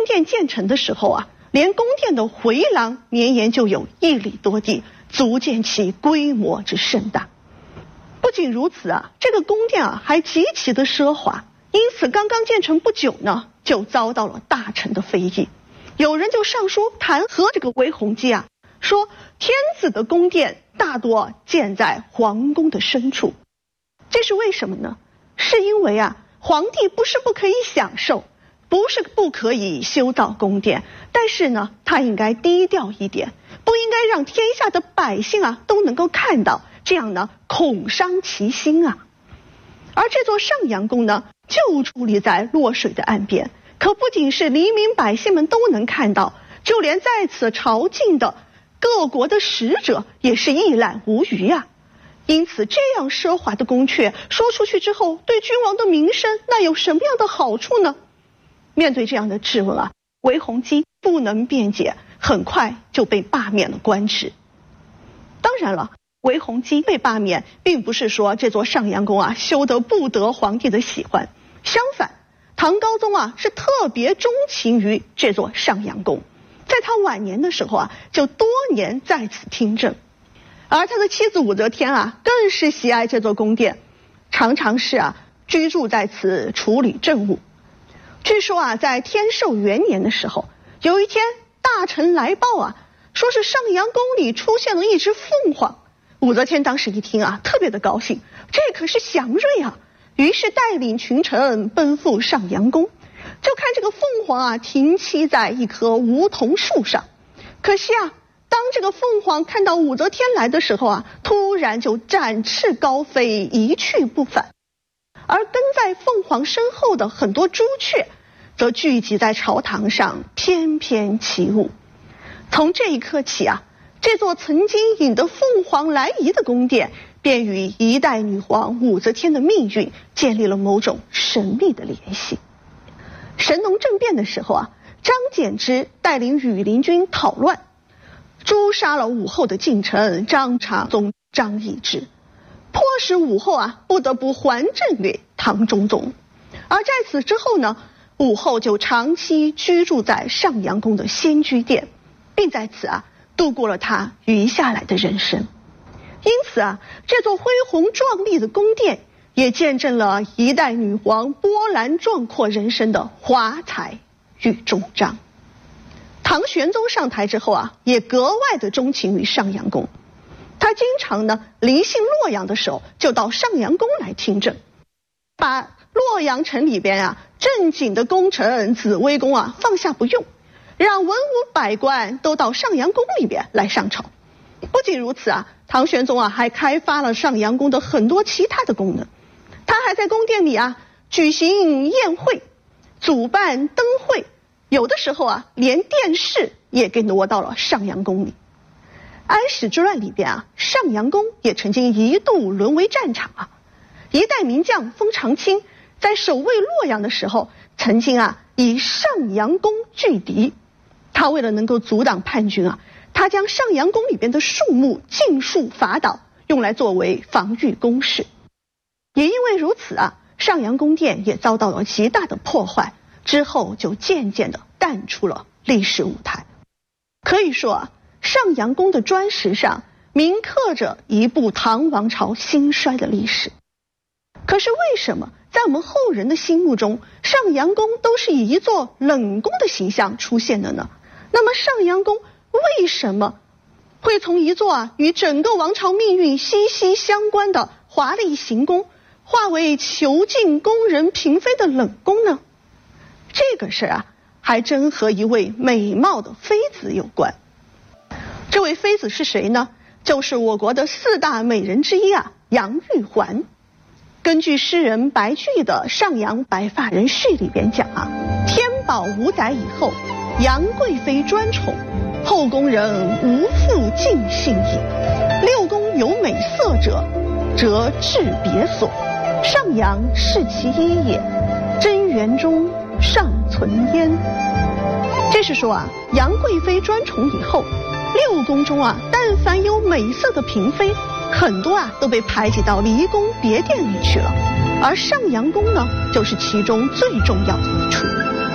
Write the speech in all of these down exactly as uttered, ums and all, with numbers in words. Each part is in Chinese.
殿建成的时候啊，连宫殿的回廊绵延就有一里多地，足见其规模之盛大。不仅如此啊，这个宫殿啊还极其的奢华，因此刚刚建成不久呢，就遭到了大臣的非议。有人就上书弹劾这个韦弘基啊，说天子的宫殿大多建在皇宫的深处。这是为什么呢？是因为啊，皇帝不是不可以享受，不是不可以修造宫殿，但是呢，他应该低调一点，不应该让天下的百姓啊都能够看到，这样呢恐伤其心啊。而这座上阳宫呢，就矗立在洛水的岸边，可不仅是黎民百姓们都能看到，就连在此朝觐的各国的使者也是一览无余啊。因此这样奢华的宫阙说出去之后，对君王的名声那有什么样的好处呢？面对这样的质问啊，韦弘基不能辩解，很快就被罢免了官职。当然了，韦弘基被罢免并不是说这座上阳宫啊修得不得皇帝的喜欢，相反，唐高宗啊是特别钟情于这座上阳宫，在他晚年的时候啊就多年在此听政。而他的妻子武则天啊更是喜爱这座宫殿，常常是啊居住在此处理政务。据说啊在天寿元年的时候，有一天大臣来报啊，说是上阳宫里出现了一只凤凰。武则天当时一听啊特别的高兴，这可是祥瑞啊，于是带领群臣奔赴上阳宫，就看这个凤凰啊停栖在一棵梧桐树上。可惜啊，当这个凤凰看到武则天来的时候啊，突然就展翅高飞，一去不返。而跟在凤凰身后的很多朱雀则聚集在朝堂上翩翩起舞。从这一刻起啊，这座曾经引得凤凰来仪的宫殿便与一代女皇武则天的命运建立了某种神秘的联系。神农政变的时候啊，张柬之带领羽林军讨乱，诛杀了武后的近臣张长宗、张易之，迫使武后啊不得不还政于唐中宗。而在此之后呢，武后就长期居住在上阳宫的仙居殿，并在此啊度过了她余下来的人生。因此啊，这座恢宏壮丽的宫殿也见证了一代女皇波澜壮阔人生的华彩与终章。唐玄宗上台之后啊，也格外的钟情于上阳宫。他经常呢临幸洛阳的时候，就到上阳宫来听政，把洛阳城里边啊正经的功臣紫微宫啊放下不用，让文武百官都到上阳宫里边来上朝。不仅如此啊，唐玄宗啊还开发了上阳宫的很多其他的功能。他还在宫殿里啊举行宴会，主办灯会，有的时候啊连电视也给挪到了上阳宫里。安史之乱里边啊，上阳宫也曾经一度沦为战场啊。一代名将封长清在守卫洛阳的时候，曾经啊以上阳宫拒敌。他为了能够阻挡叛军啊，他将上阳宫里边的树木尽数伐倒，用来作为防御工事。也因为如此啊，上阳宫殿也遭到了极大的破坏，之后就渐渐的淡出了历史舞台。可以说啊，上阳宫的砖石上铭刻着一部唐王朝兴衰的历史。可是为什么在我们后人的心目中，上阳宫都是以一座冷宫的形象出现的呢？那么上阳宫为什么会从一座啊与整个王朝命运息息相关的华丽行宫，化为囚禁宫人嫔妃的冷宫呢？这个事啊，还真和一位美貌的妃子有关。这位妃子是谁呢？就是我国的四大美人之一啊，杨玉环。根据诗人白居易的《上阳白发人序》里边讲啊，天宝五载以后，杨贵妃专宠，后宫人无复尽信矣。六宫有美色者，则至别所。上阳是其一也，贞元中尚存焉。这是说啊，杨贵妃专宠以后，六宫中啊，但凡有美色的嫔妃，很多啊都被排挤到离宫别殿里去了，而上阳宫呢，就是其中最重要的一处。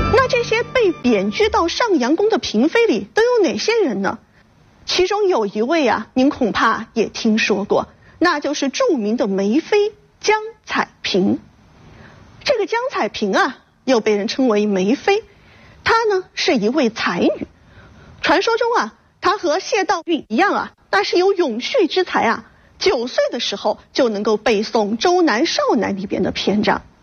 那这些被贬居到上阳宫的嫔妃里都有哪些人呢？其中有一位啊，您恐怕也听说过，那就是著名的梅妃江彩萍。这个江彩萍啊，又被人称为梅妃，她呢是一位才女。传说中啊，她和谢道韫一样啊，那是有永续之才啊。九岁的时候就能够背诵《周南少男》里边的篇章，